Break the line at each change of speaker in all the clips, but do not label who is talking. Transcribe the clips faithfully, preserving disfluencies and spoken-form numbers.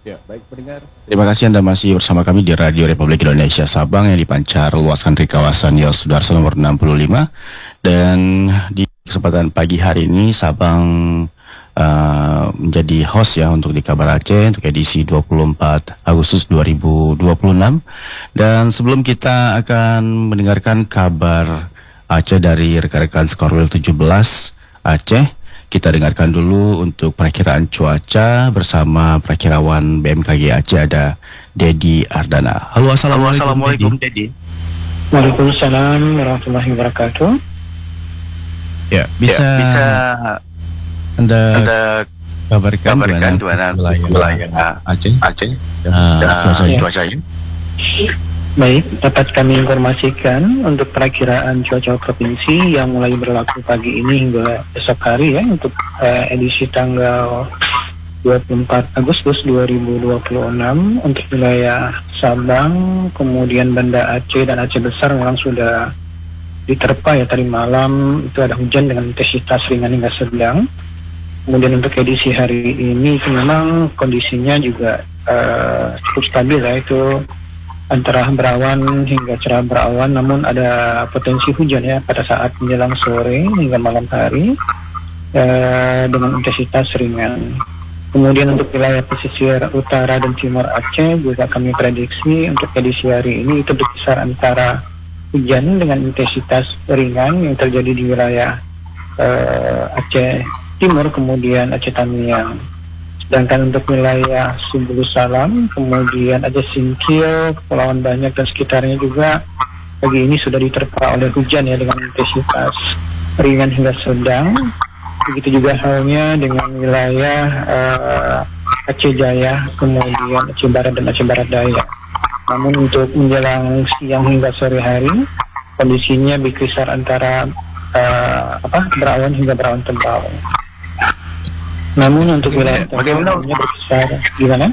Ya, baik pendengar. Terima kasih Anda masih bersama kami di Radio Republik Indonesia Sabang yang dipancar luaskan dari kawasan Yos Sudarso nomor enam puluh lima. Dan di kesempatan pagi hari ini Sabang uh, menjadi host ya untuk di Kabar Aceh untuk edisi dua puluh empat Agustus dua ribu dua puluh enam. Dan sebelum kita akan mendengarkan kabar Aceh dari rekan-rekan Skorwil tujuh belas Aceh, kita dengarkan dulu untuk perakiraan cuaca bersama perakirawan B M K G Aceh, ada Dedi Ardana. Halo, assalamualaikum,
assalamualaikum Dedi.
Waalaikumsalam warahmatullahi wabarakatuh.
Ya, bisa,
ya, bisa
Anda,
anda
kabarkan,
kabarkan di mana wilayah
Aceh,
Aceh,
uh,
dan
cuacanya.
cuacanya.
Baik, dapat kami informasikan untuk perakiraan cuaca provinsi yang mulai berlaku pagi ini hingga esok hari ya untuk uh, edisi tanggal dua puluh empat Agustus dua ribu dua puluh enam untuk wilayah Sabang, kemudian Banda Aceh dan Aceh Besar memang sudah diterpa ya tadi malam itu ada hujan dengan intensitas ringan hingga sedang. Kemudian untuk edisi hari ini itu memang kondisinya juga uh, cukup stabil ya, itu antara berawan hingga cerah berawan, namun ada potensi hujan ya pada saat menjelang sore hingga malam hari eh, dengan intensitas ringan. Kemudian untuk wilayah pesisir utara dan timur Aceh juga kami prediksi untuk edisi hari ini itu berkisar antara hujan dengan intensitas ringan yang terjadi di wilayah eh, Aceh Timur, kemudian Aceh Tamiang. Sedangkan untuk wilayah Subulu Salam, kemudian ada Singkil, Kepulauan Banyak dan sekitarnya juga pagi ini sudah diterpa oleh hujan ya dengan intensitas ringan hingga sedang. Begitu juga halnya dengan wilayah uh, Aceh Jaya, kemudian Aceh Barat dan Aceh Barat Daya. Namun untuk menjelang siang hingga sore hari, kondisinya berkisar antara uh, apa berawan hingga berawan tebal. Namun untuk wilayah
bagaimana
berkisar gimana?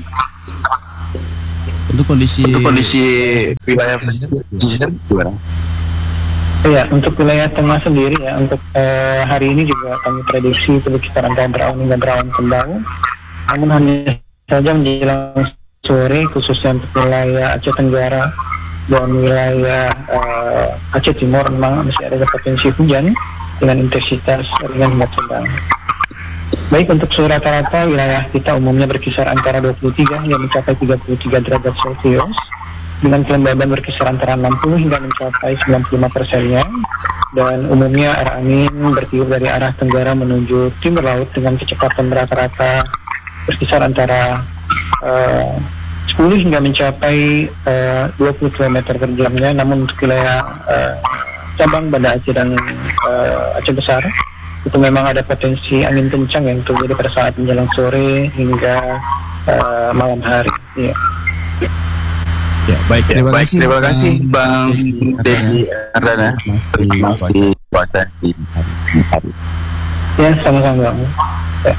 Untuk kondisi
untuk kondisi wilayah gimana?
Ya, untuk wilayah tengah sendiri ya untuk uh, hari ini juga kami prediksi berkisar antara berawan hingga berawan tebal. Namun hanya saja menjelang sore khususnya untuk wilayah Aceh Tenggara dan wilayah uh, Aceh Timur memang masih ada potensi hujan dengan intensitas ringan hingga sedang. Baik, untuk suhu rata-rata wilayah kita umumnya berkisar antara dua puluh tiga hingga mencapai tiga puluh tiga derajat Celcius dengan kelembaban berkisar antara enam puluh hingga mencapai sembilan puluh lima persennya, dan umumnya arah angin bertiup dari arah tenggara menuju timur laut dengan kecepatan rata-rata berkisar antara uh, sepuluh hingga mencapai uh, dua puluh kilometer per jamnya. Namun untuk wilayah uh, cabang Banda Aceh dan uh, Aceh Besar itu memang ada potensi angin kencang yang terjadi pada saat menjelang sore hingga uh, malam hari. Ya.
Ya, baik. Terima
ya,
kasih.
Terima kasih Bang Dedi Ardana. Masih cuaca di hari.
Ya, sama-sama. Ya.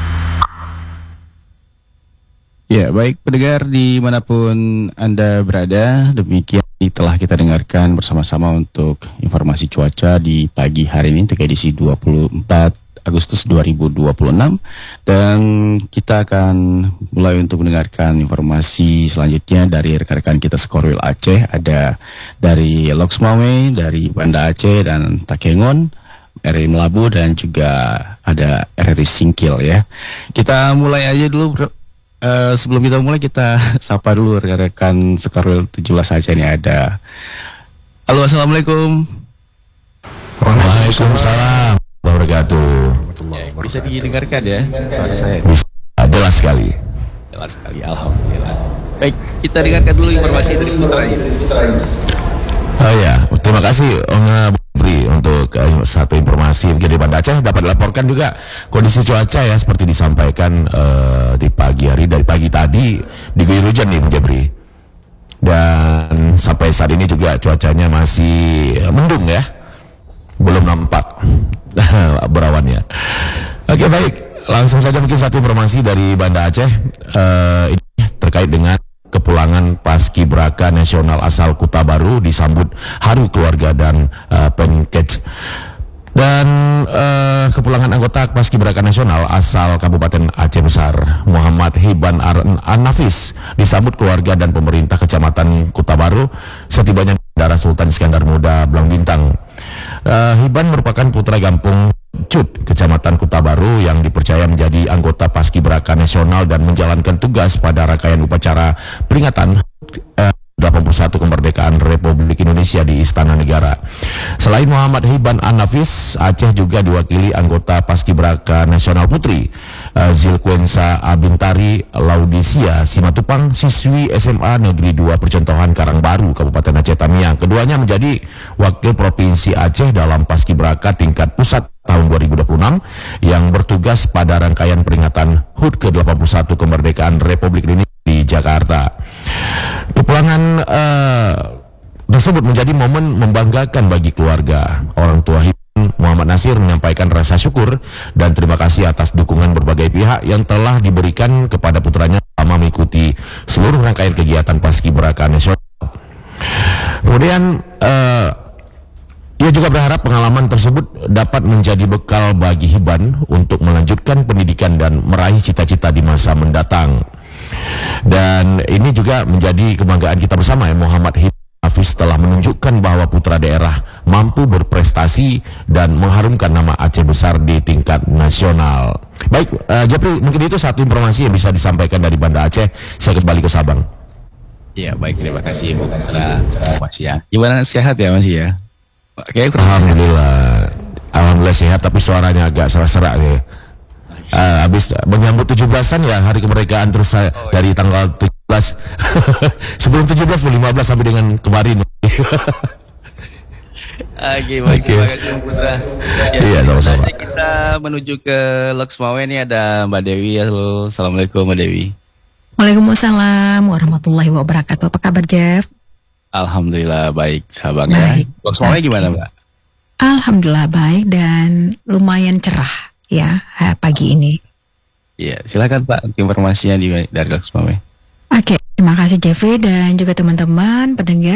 Ya, baik pendengar dimanapun Anda berada, demikian telah kita dengarkan bersama-sama untuk informasi cuaca di pagi hari ini untuk edisi dua puluh empat Agustus dua ribu dua puluh enam, dan kita akan mulai untuk mendengarkan informasi selanjutnya dari rekan-rekan kita Skorwil Aceh, ada dari Loksmawe, dari Banda Aceh dan Takengon, R R I Melabu, dan juga ada R R I Singkil ya. Kita mulai aja dulu bro. Uh, sebelum kita mulai kita sapa dulu rekan-rekan Skorwil tujuh belas Aceh ini ada. Halo, assalamualaikum.
Waalaikumsalam wabarakatuh.
Ya, bisa didengarkan ya suara saya?
Bisa, jelas sekali.
Jelas sekali, alhamdulillah. Baik, kita dengarkan dulu informasi dari Putra ini.
Oh ya, terima kasih Om Bri untuk uh, satu informasi dari Banda Aceh. Dapat dilaporkan juga kondisi cuaca ya seperti disampaikan uh, di pagi hari, dari pagi tadi diguyur hujan nih Bung Jabri. Dan sampai saat ini juga cuacanya masih mendung ya, belum nampak berawannya. Oke, baik, langsung saja mungkin satu informasi dari Banda Aceh uh, ini terkait dengan kepulangan Paskibraka Nasional asal Kuta Baru disambut haru keluarga dan uh, Penkej. Dan uh, kepulangan anggota Paskibraka Nasional asal Kabupaten Aceh Besar Muhammad Muhammad Hiban An-Nafis disambut keluarga dan pemerintah Kecamatan Kuta Baru setibanya di Bandara Sultan Iskandar Muda Belang Bintang. Uh, Hiban merupakan putra kampung Cut, Kecamatan Kuta Baru yang dipercaya menjadi anggota Paskibraka Nasional dan menjalankan tugas pada rangkaian upacara peringatan uh, delapan puluh satu kemerdekaan Republik Indonesia di Istana Negara. Selain Muhammad Hiban An-Nafis, Aceh juga diwakili anggota Paskibraka Nasional Putri uh, Zilquensa Abintari Laudisia Simatupang, siswi S M A Negeri dua Percontohan Karangbaru, Kabupaten Aceh Tamiang. Keduanya menjadi wakil Provinsi Aceh dalam Paskibraka tingkat pusat tahun dua ribu dua puluh enam yang bertugas pada rangkaian peringatan H U T ke delapan puluh satu kemerdekaan Republik Indonesia di Jakarta. Kepulangan uh, tersebut menjadi momen membanggakan bagi keluarga. Orang tua Hiban, Muhammad Nasir, menyampaikan rasa syukur dan terima kasih atas dukungan berbagai pihak yang telah diberikan kepada putranya selama mengikuti seluruh rangkaian kegiatan Paskibraka Nasional. Kemudian uh, ia juga berharap pengalaman tersebut dapat menjadi bekal bagi Hiban untuk melanjutkan pendidikan dan meraih cita-cita di masa mendatang. Dan ini juga menjadi kebanggaan kita bersama ya, Muhammad Hiban Hafiz telah menunjukkan bahwa putra daerah mampu berprestasi dan mengharumkan nama Aceh besar di tingkat nasional. Baik, uh, Japri, mungkin itu satu informasi yang bisa disampaikan dari Banda Aceh. Saya kembali ke Sabang.
Ya, baik, terima kasih Bu Kasra informasi ya. Gimana, sehat ya Mas ya? Kayak
Alhamdulillah, Alhamdulillah sehat, tapi suaranya agak serak-serak ya. Uh, habis menyambut tujuh belasan ya, hari kemerdekaan terus saya oh, dari iya. tanggal tujuh belas sebelum tujuh belas, lima belas sampai dengan kemarin.
Oke, baik, terima kasih Putra. Ya,
iya, sama-sama.
Kita menuju ke Loksmawe, ini ada Mbak Dewi. Halo, Assalamualaikum Mbak Dewi.
Waalaikumsalam warahmatullahi wabarakatuh. Apa kabar, Jeff?
Alhamdulillah baik, Sabang ya. Loksmawe gimana, Mbak?
Alhamdulillah baik dan lumayan cerah ya pagi ini.
Iya, silakan Pak informasinya di, dari Loksmawe.
Oke, terima kasih Jeffrey dan juga teman-teman pendengar.